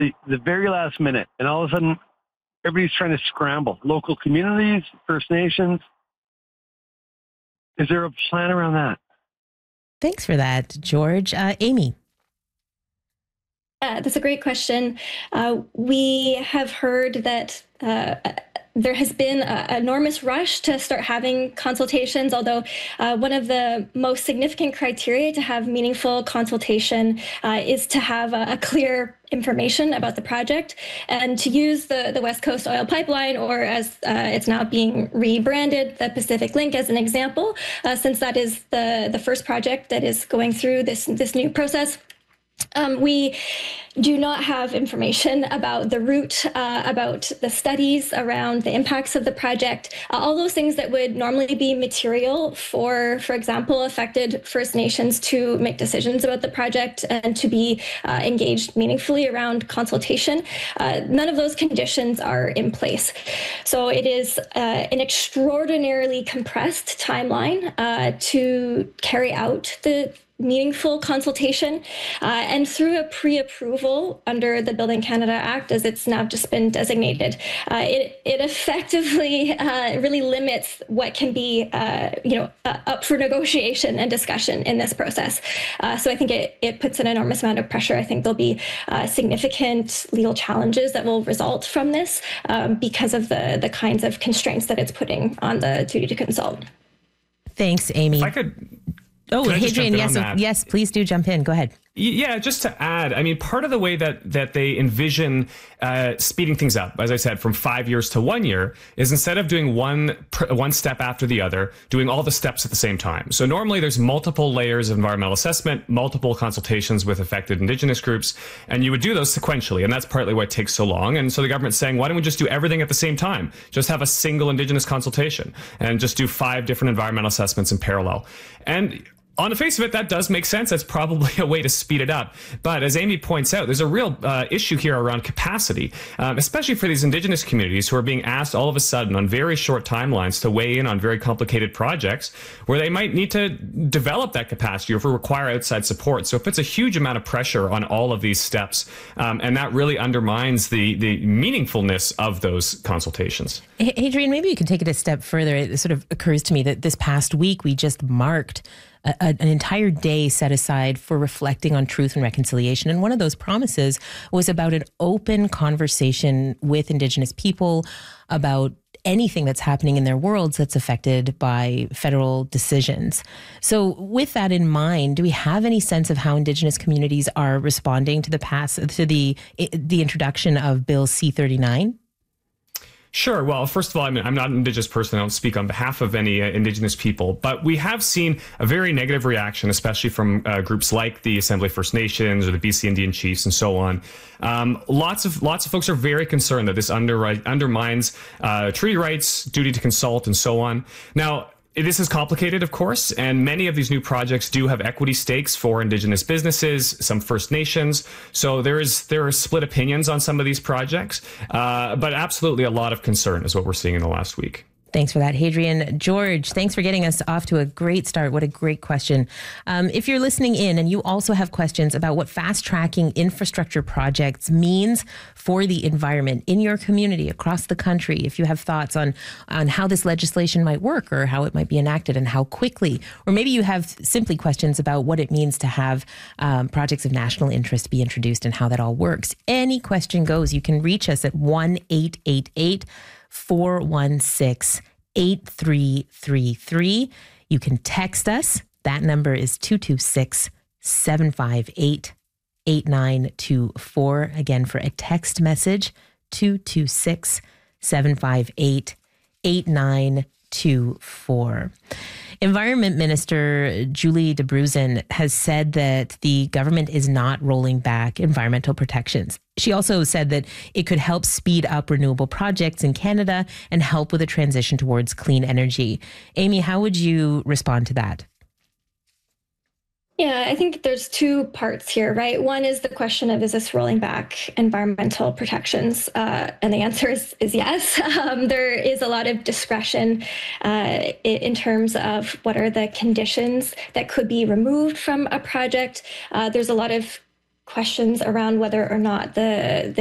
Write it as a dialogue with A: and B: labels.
A: the very last minute, and all of a sudden everybody's trying to scramble. Local communities, First Nations. Is there a plan around that?
B: Thanks for that, George. Amy.
C: That's a great question. We have heard that there has been an enormous rush to start having consultations, although one of the most significant criteria to have meaningful consultation is to have a clear information about the project. And to use the West Coast Oil Pipeline, or as it's now being rebranded, the Pacific Link as an example, since that is the first project that is going through this new process. We do not have information about the route, about the studies around the impacts of the project, all those things that would normally be material for example, affected First Nations to make decisions about the project and to be engaged meaningfully around consultation. None of those conditions are in place. So it is an extraordinarily compressed timeline to carry out the meaningful consultation, and through a pre-approval under the Building Canada Act, as it's now just been designated, it effectively really limits what can be up for negotiation and discussion in this process. So I think it puts an enormous amount of pressure. I think there'll be significant legal challenges that will result from this because of the kinds of constraints that it's putting on the duty to consult.
B: Thanks, Amy.
D: If I could.
B: Oh, Hadrian, yes, please do jump in. Go ahead.
D: Yeah, just to add, I mean, part of the way that they envision speeding things up, as I said, from 5 years to 1 year, is instead of doing one step after the other, doing all the steps at the same time. So normally there's multiple layers of environmental assessment, multiple consultations with affected Indigenous groups, and you would do those sequentially, and that's partly why it takes so long. And so the government's saying, why don't we just do everything at the same time? Just have a single Indigenous consultation and just do 5 different environmental assessments in parallel. And on the face of it, that does make sense. That's probably a way to speed it up. But as Amy points out, there's a real issue here around capacity, especially for these Indigenous communities who are being asked all of a sudden on very short timelines to weigh in on very complicated projects where they might need to develop that capacity or require outside support. So it puts a huge amount of pressure on all of these steps, and that really undermines the meaningfulness of those consultations.
B: Hadrian, maybe you can take it a step further. It sort of occurs to me that this past week we just marked an entire day set aside for reflecting on truth and reconciliation. And one of those promises was about an open conversation with Indigenous people about anything that's happening in their worlds that's affected by federal decisions. So with that in mind, do we have any sense of how Indigenous communities are responding to the introduction of Bill C-39?
D: Sure. Well, first of all, I'm not an Indigenous person. I don't speak on behalf of any Indigenous people, but we have seen a very negative reaction, especially from groups like the Assembly of First Nations or the BC Indian Chiefs and so on. Lots of folks are very concerned that this undermines treaty rights, duty to consult, and so on. Now, this is complicated, of course, and many of these new projects do have equity stakes for Indigenous businesses, some First Nations. So there are split opinions on some of these projects, but absolutely a lot of concern is what we're seeing in the last week.
B: Thanks for that, Hadrian. George, thanks for getting us off to a great start. What a great question. If you're listening in and you also have questions about what fast-tracking infrastructure projects means for the environment in your community across the country, if you have thoughts on how this legislation might work or how it might be enacted and how quickly, or maybe you have simply questions about what it means to have projects of national interest be introduced and how that all works, any question goes. You can reach us at 1-888-416-8333. You can text us. That number is 226-758-8924. Again, for a text message, 226-758-8924. Environment Minister Julie Debruzen has said that the government is not rolling back environmental protections. She also said that it could help speed up renewable projects in Canada and help with a transition towards clean energy. Amy, how would you respond to that?
C: Yeah, I think there's two parts here, right? One is the question of, is this rolling back environmental protections? And the answer is yes. There is a lot of discretion in terms of what are the conditions that could be removed from a project. There's a lot of questions around whether or not the